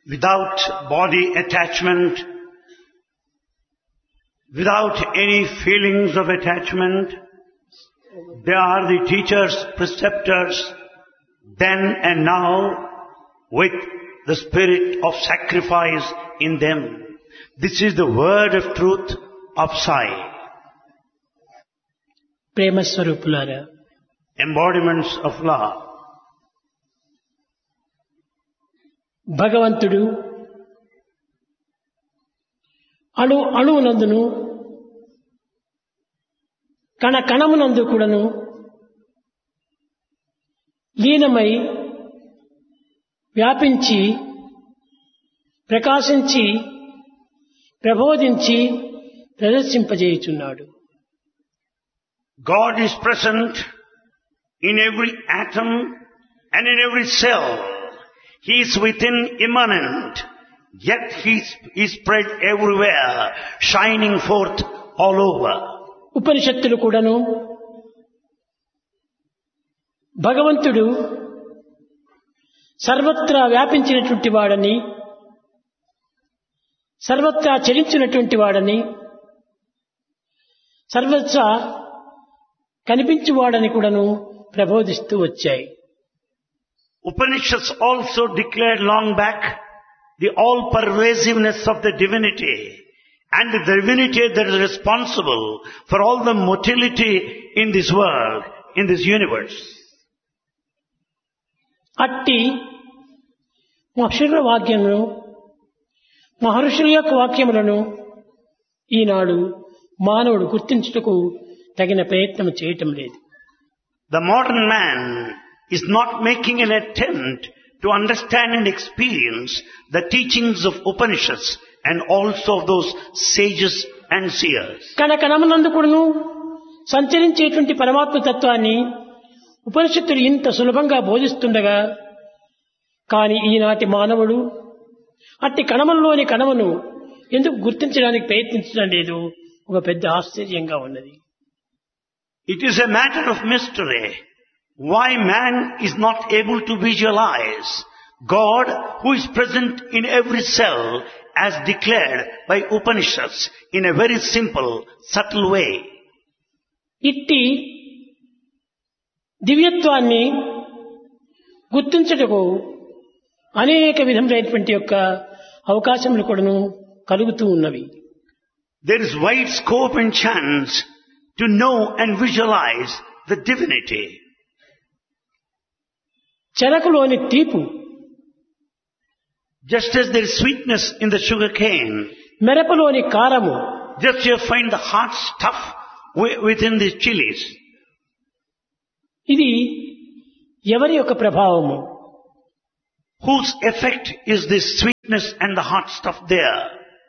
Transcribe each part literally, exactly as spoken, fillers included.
without body attachment, without any feelings of attachment. They are the teachers, preceptors, then and now, with the spirit of sacrifice in them. This is the word of truth of Sai. ప్రేమ స్వరూపులారా, Embodiments of love. భగవంతుడు అణు అణువునందును కణ కణమునందు కూడాను లీనమై వ్యాపించి ప్రకాశించి ప్రబోధించి ప్రదర్శింపజేయుచున్నాడు. God is present in every atom and in every cell. He is within immanent, yet He is spread everywhere, shining forth all over. ఉపనిషత్తులు కూడాను భగవంతుడు సర్వత్రా వ్యాపించినటువంటి వాడని, సర్వత్రా చరించినటువంటి వాడని, సర్వత్రా కనిపించువాడని కూడాను ప్రబోధిస్తూ వచ్చాయి. Upanishads also declared long back the all-pervasiveness of the divinity and the divinity that is responsible for all the motility in this world, in this universe. అట్టి మహర్షుల వాక్యమును, మహర్షుల యొక్క వాక్యములను ఈనాడు మానవుడు గుర్తించుటకు తగిన ప్రయత్నం చేయటం లేదు. The modern man is not making an attempt to understand and experience the teachings of Upanishads and also of those sages and seers. కణ కణమునందు కూడాను సంచరించేటువంటి పరమాత్మ తత్వాన్ని ఉపనిషత్తులు ఇంత సులభంగా బోధిస్తుండగా, కానీ ఈనాటి మానవుడు అట్టి కణములోని కణమును ఎందుకు గుర్తించడానికి ప్రయత్నించడం లేదు? ఒక పెద్ద ఆశ్చర్యంగా ఉన్నది. It is a matter of mystery why man is not able to visualize God who is present in every cell as declared by Upanishads in a very simple, subtle way. ఇట్టి దివ్యత్వాన్ని గుర్తించుటకు అనేక విధములైనటువంటి యొక్క అవకాశములు కూడాను కలుగుతూ ఉన్నవి. There is wide scope and chance to know and visualize the divinity. చెరకులోని తీపు, just as there is sweetness in the sugar cane, మిరపలోని కారము, just you find the hot stuff within the chilies. ఇది ఎవరి యొక్క ప్రభావము? Whose effect is this sweetness and the hot stuff there?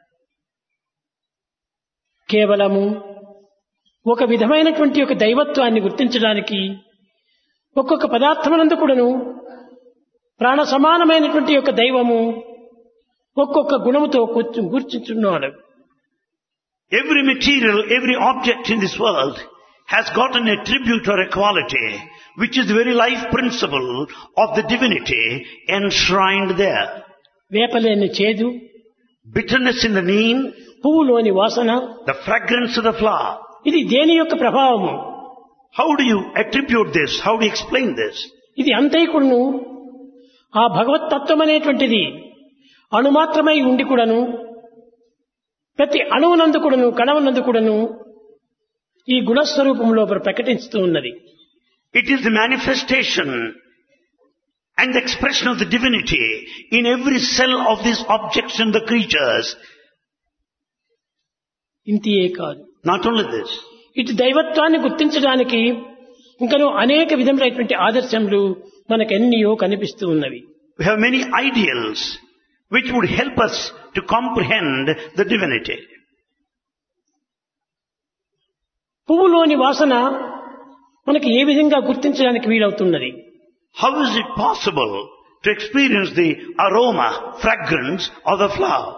కేవలము ఒక విధమైనటువంటి ఒక దైవత్వాన్ని గుర్తించడానికి ఒక్కొక్క పదార్థమునందు కూడాను ప్రాణ సమానమైనటువంటి యొక్క దైవము ఒక్కొక్క గుణముతో గుర్తించున్నాడు. Every material, every object in this world has got an attribute or a quality which is the very life principle of the divinity enshrined there. వేపలేని చేదు, bitterness in the neem, పువ్వులోని వాసన, the fragrance of the flower. ఇది దేని యొక్క ప్రభావము? How do you attribute this? How do you explain this? ఇది అంతైకుడును ఆ భగవత్ తత్వం అనేటువంటిది అణుమాత్రమై ఉండి కూడాను ప్రతి అణువునందు కూడాను కణమునందు కూడాను ఈ గుణస్వరూపంలో ప్రకటిస్తూ ఉన్నది. It is the manifestation and the expression of the divinity in every cell of these objects and the creatures. ఇంతియే కాదు. Not only this. ఇటు దైవత్వాన్ని గుర్తించడానికి ఇంకనూ అనేక విధములైనటువంటి ఆదర్శములు మనకెన్నో కనిపిస్తూ ఉన్నవి. We have many ideals which would help us to comprehend the divinity. పువ్వులోని వాసన మనకి ఏ విధంగా గుర్తించడానికి వీలవుతున్నది? How is it possible to experience the aroma, fragrance of the flower?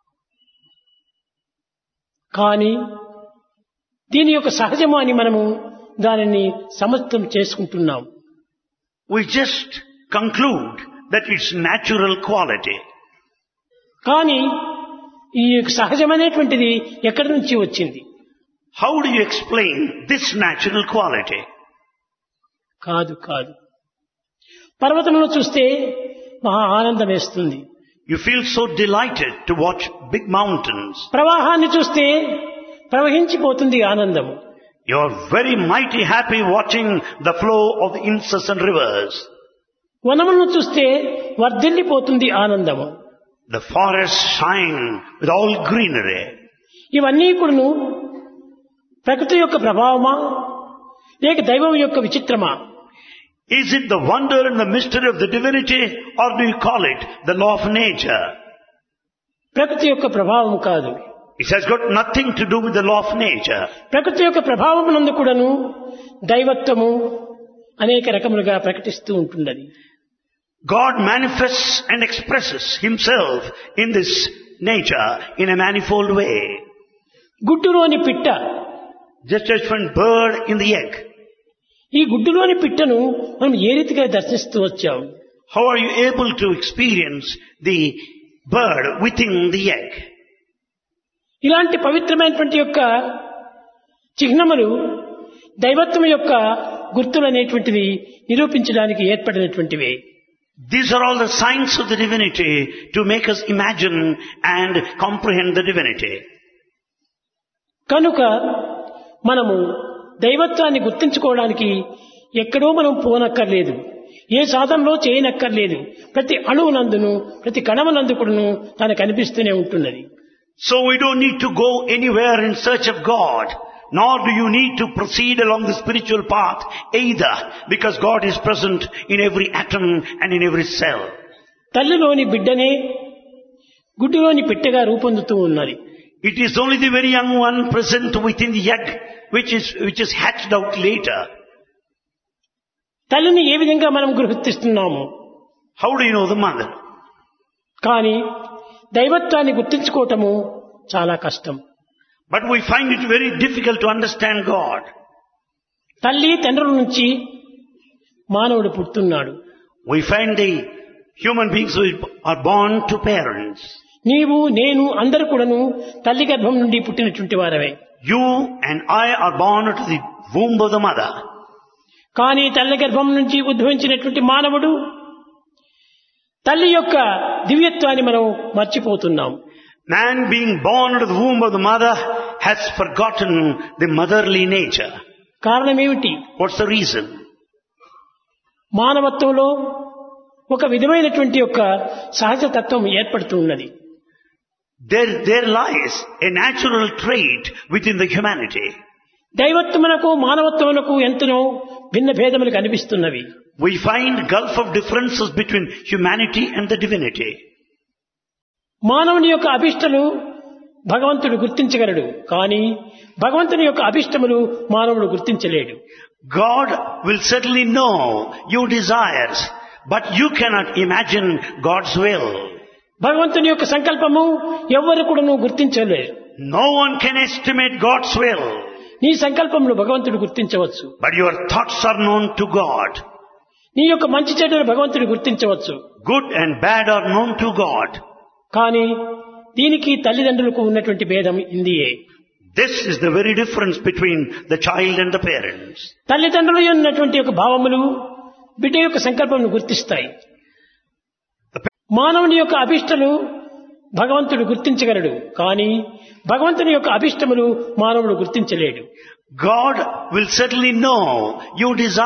కానీ దీని యొక్క సహజము అని మనము దానిని సమర్థం చేసుకుంటున్నాం. We just conclude that it's natural quality. కానీ ఈ సహజమైనటువంటిది ఎక్కడి నుంచి వచ్చింది? How do you explain this natural quality? కాదు కాదు పర్వతంలో చూస్తే మహా ఆనందం వేస్తుంది. You feel so delighted to watch big mountains. ప్రవాహాన్ని చూస్తే ప్రవహించిపోతుంది ఆనందం. You are very mighty happy watching the flow of the incessant rivers. వనములను చూస్తే వర్ధిల్లిపోతుంది ఆనందము. The forests shine with all greenery. ఇవన్నీ కూడాను ప్రకృతి యొక్క ప్రభావమా లేక దైవం యొక్క విచిత్రమా? Is it the wonder and the mystery of the divinity, or do you call it the law of nature? ప్రకృతి యొక్క ప్రభావం కాదు. It has got nothing to do with the law of nature. ప్రకృతి యొక్క ప్రభావమునందు కూడాను దైవత్వము అనేక రకములుగా ప్రకటిస్తూ ఉంటున్నది. God manifests and expresses himself in this nature in a manifold way. గుడ్డులోని పిట్ట, Just as one bird in the egg. ఈ గుడ్డులోని పిట్టను మనం ఏ రీతిగా దర్శిస్తూ వచ్చాం? How are you able to experience the bird within the egg? ఇలాంటి పవిత్రమైనటువంటి యొక్క చిహ్నములు దైవత్వం యొక్క గుర్తులు అనేటువంటివి నిరూపించడానికి ఏర్పడినటువంటివి. These are all the signs of the divinity to make us imagine and comprehend the divinity. కనుక మనము దైవత్వాన్ని గుర్తించుకోవడానికి ఎక్కడో మనం పోనక్కర్లేదు, ఏ సాధనలో చేయనక్కర్లేదు. ప్రతి అణువునందును ప్రతి కణమునందు కూడాను తనకు కనిపిస్తూనే ఉంటున్నది. So we don't need to go anywhere in search of God, nor do you need to proceed along the spiritual path either, because God is present in every atom and in every cell. తల్లిలోని బిడ్డనే గుడ్డులోని పిట్టగా రూపొందుతూ ఉన్నది. It is only the very young one present within the egg which is which is hatched out later. తల్లిని ఏ విధంగా మనం గుర్తిస్తున్నాము? How do you know the mother? కానీ దైవత్వాన్ని గుర్తించుకోవటము చాలా కష్టం. But we find it very difficult to understand God. తల్లి తండ్రుల నుంచి మానవుడు పుడుతున్నాడు. We find the human beings who are born to parents. నీవు నేను అందరూ కూడాను తల్లి గర్భం నుండి పుట్టినటువంటి వారమే. You and I are born to the womb of the mother. కానీ తల్లి గర్భం నుంచి ఉద్భవించినటువంటి మానవుడు తల్లి యొక్క దివ్యత్వాన్ని మనం మర్చిపోతున్నాం. Man being born to the womb of the mother has forgotten the motherly nature. కారణం ఏమిటి? What's the reason? మానవత్వంలో ఒక విధమైనటువంటి యొక్క సహజ తత్వం ఏర్పడుతూ ఉన్నది. There, there lies a natural trait within the humanity. దైవత్వమునకు మానవత్వమునకు ఎంతనో భిన్న భేదములు కనిపిస్తున్నవి. We find gulf of differences between humanity and the divinity. మానవుని యొక్క అభిష్టలు భగవంతుడు గుర్తించగలడు, కానీ భగవంతుని యొక్క అభిష్టములు మానవుడు గుర్తించలేడు. God will certainly know your desires, but you cannot imagine God's will. భగవంతుని యొక్క సంకల్పము ఎవ్వరు కూడా నువ్వు గుర్తించలేరు. No one can estimate God's will. నీ సంకల్పములు భగవంతుడు గుర్తించవచ్చు, But your thoughts are known to God. నీ యొక్క మంచి చెడును భగవంతుడు గుర్తించవచ్చు. Good and bad are known to God. కానీ దీనికి తల్లిదండ్రులకు ఉన్నటువంటి భేదం ఇందియే. This is the very difference between the child and the parents. తల్లిదండ్రులు ఉన్నటువంటి యొక్క భావములు బిడ్డ యొక్క సంకల్పమును గుర్తిస్తాయి. మానవుని యొక్క అభిష్టలు భగవంతుడు గుర్తించగలడు, కానీ భగవంతుని యొక్క అభిష్టములు మానవుడు గుర్తించలేడు. God will certainly know your desires.